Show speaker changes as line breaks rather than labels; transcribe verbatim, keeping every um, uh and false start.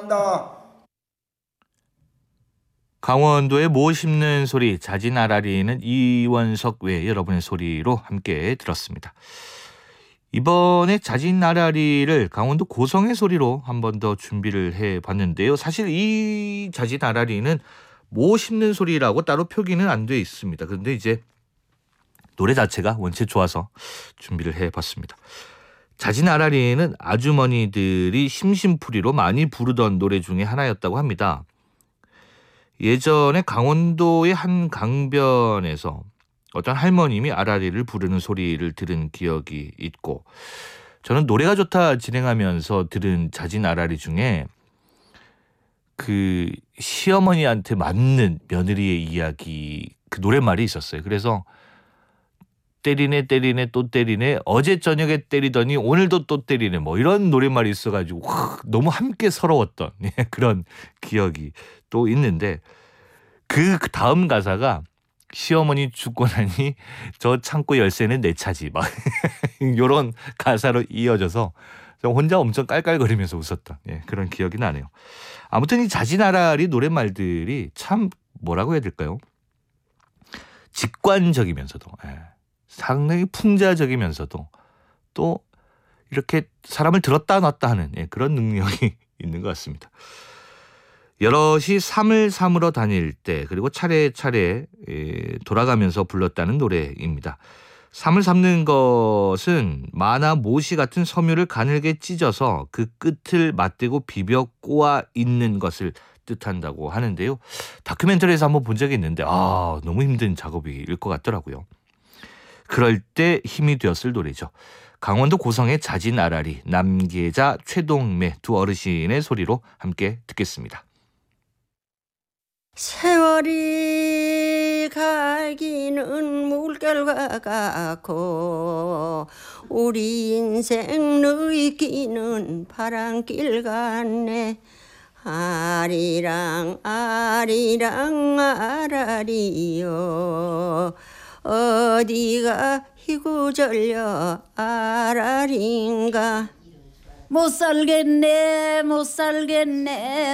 바랍니다.
강원도의 모 씹는 소리, 자진 아라리는 이원석 외 여러분의 소리로 함께 들었습니다. 이번에 자진 아라리를 강원도 고성의 소리로 한 번 더 준비를 해봤는데요. 사실 이 자진 아라리는 모 씹는 소리라고 따로 표기는 안 돼 있습니다. 그런데 이제 노래 자체가 원체 좋아서 준비를 해봤습니다. 자진 아라리는 아주머니들이 심심풀이로 많이 부르던 노래 중에 하나였다고 합니다. 예전에 강원도의 한 강변에서 어떤 할머님이 아라리를 부르는 소리를 들은 기억이 있고, 저는 노래가 좋다 진행하면서 들은 자진 아라리 중에 그 시어머니한테 맞는 며느리의 이야기, 그 노랫말이 있었어요. 그래서 때리네 때리네 또 때리네, 어제 저녁에 때리더니 오늘도 또 때리네, 뭐 이런 노랫말이 있어가지고 너무 함께 서러웠던 그런 기억이 또 있는데, 그 다음 가사가 시어머니 죽고 나니 저 창고 열쇠는 내 차지, 막 이런 가사로 이어져서 혼자 엄청 깔깔거리면서 웃었던 그런 기억이 나네요. 아무튼 이 자진 아라리 노랫말들이 참 뭐라고 해야 될까요? 직관적이면서도 상당히 풍자적이면서도 또 이렇게 사람을 들었다 놨다 하는 그런 능력이 있는 것 같습니다. 여럿이 삶을 삼으러 다닐 때, 그리고 차례차례 돌아가면서 불렀다는 노래입니다. 삶을 삼는 것은 마나 모시 같은 섬유를 가늘게 찢어서 그 끝을 맞대고 비벼 꼬아 있는 것을 뜻한다고 하는데요. 다큐멘터리에서 한번 본 적이 있는데 아 너무 힘든 작업일 것 같더라고요. 그럴 때 힘이 되었을 노래죠. 강원도 고성의 자진 아라리, 남계자, 최동매 두 어르신의 소리로 함께 듣겠습니다.
세월이 가기는 물결과 같고 우리 인생 느끼는 바람길 같네. 아리랑 아리랑 아라리요, 어디가 희고 절려 아라린가. 못 살겠네 못 살겠네